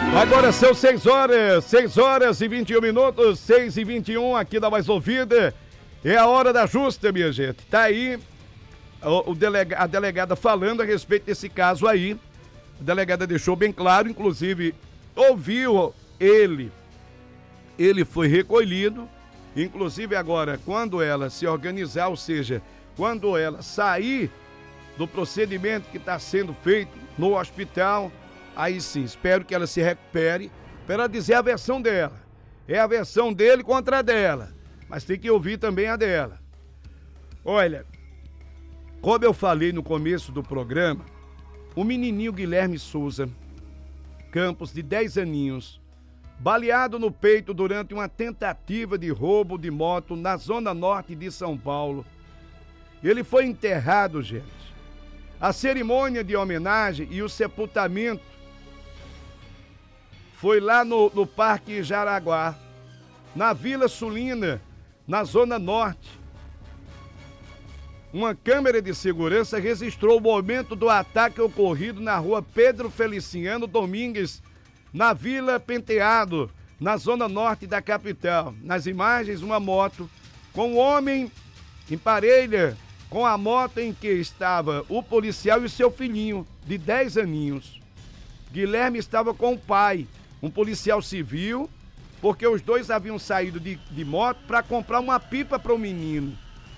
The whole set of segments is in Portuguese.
Agora são 6 horas e 21 minutos, 6h21 aqui da Mais Ouvida. É a hora da justa, minha gente. Tá aí a delegada falando a respeito desse caso aí. A delegada deixou bem claro, inclusive ouviu ele. Ele foi recolhido, inclusive agora, quando ela se organizar, ou seja, quando ela sair do procedimento que está sendo feito no hospital, aí sim, espero que ela se recupere para dizer a versão dela. É a versão dele contra a dela, mas tem que ouvir também a dela. Olha, como eu falei no começo do programa, o menininho Guilherme Souza Campos, de 10 aninhos, baleado no peito durante uma tentativa de roubo de moto na zona norte de São Paulo. Ele foi enterrado, gente. A cerimônia de homenagem e o sepultamento foi lá no Parque Jaraguá, na Vila Sulina, na Zona Norte. Uma câmera de segurança registrou o momento do ataque ocorrido na rua Pedro Feliciano Domingues, na Vila Penteado, na Zona Norte da capital. Nas imagens, uma moto com um homem em parelha com a moto em que estava o policial e seu filhinho, de 10 aninhos. Guilherme estava com o pai, um policial civil, porque os dois haviam saído de moto para comprar uma pipa para o menino.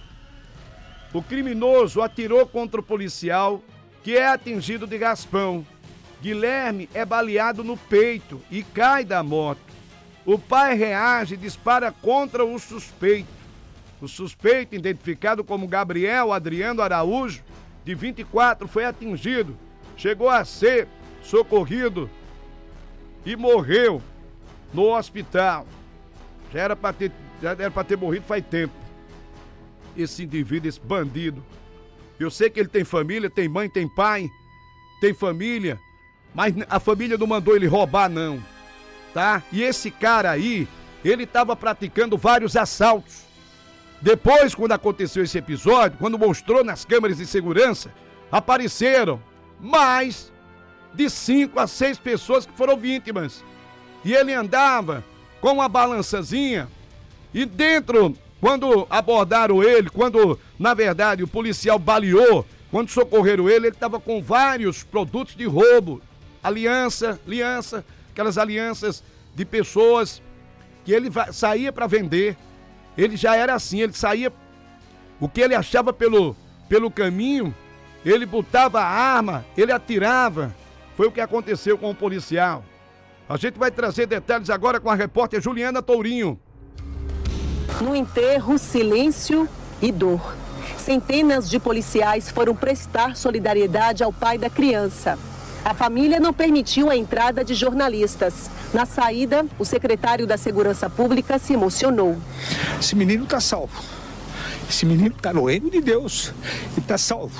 O criminoso atirou contra o policial, que é atingido de raspão. Guilherme é baleado no peito e cai da moto. O pai reage e dispara contra o suspeito. O suspeito, identificado como Gabriel Adriano Araújo, de 24, foi atingido. Chegou a ser socorrido e morreu no hospital. Já era para ter morrido faz tempo. Esse indivíduo, esse bandido. Eu sei que ele tem família, tem mãe, tem pai, tem família, mas a família não mandou ele roubar, não, tá? E esse cara aí, ele estava praticando vários assaltos. Depois, quando aconteceu esse episódio, quando mostrou nas câmeras de segurança, apareceram mais de 5 a 6 pessoas que foram vítimas. E ele andava com uma balançazinha e dentro, quando abordaram ele, quando, na verdade, o policial baleou, quando socorreram ele estava com vários produtos de roubo. Aliança, aquelas alianças de pessoas que ele saía para vender. Ele já era assim, ele saía, o que ele achava pelo caminho, ele botava a arma, ele atirava. Foi o que aconteceu com o policial. A gente vai trazer detalhes agora com a repórter Juliana Tourinho. No enterro, silêncio e dor. Centenas de policiais foram prestar solidariedade ao pai da criança. A família não permitiu a entrada de jornalistas. Na saída, o secretário da Segurança Pública se emocionou. Esse menino está salvo. Esse menino está no reino de Deus e está salvo.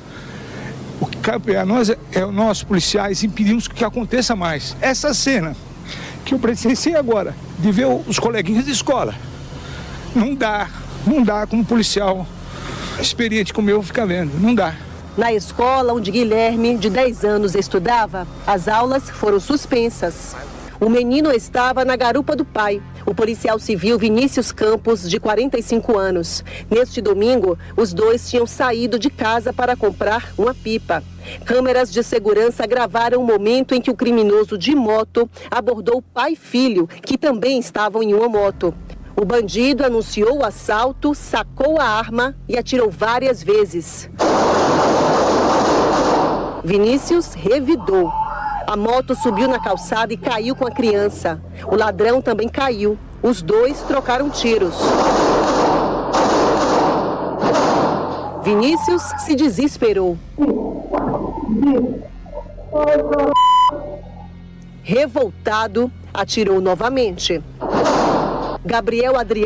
O que cabe a nós é os nossos policiais impedimos que aconteça mais. Essa cena que eu presenciei agora, de ver os coleguinhas de escola, não dá como policial experiente como eu ficar vendo, não dá. Na escola onde Guilherme, de 10 anos, estudava, as aulas foram suspensas. O menino estava na garupa do pai, o policial civil Vinícius Campos, de 45 anos. Neste domingo, os dois tinham saído de casa para comprar uma pipa. Câmeras de segurança gravaram o momento em que o criminoso de moto abordou pai e filho, que também estavam em uma moto. O bandido anunciou o assalto, sacou a arma e atirou várias vezes. Vinícius revidou. A moto subiu na calçada e caiu com a criança. O ladrão também caiu. Os dois trocaram tiros. Vinícius se desesperou. Revoltado, atirou novamente. Gabriel Adriano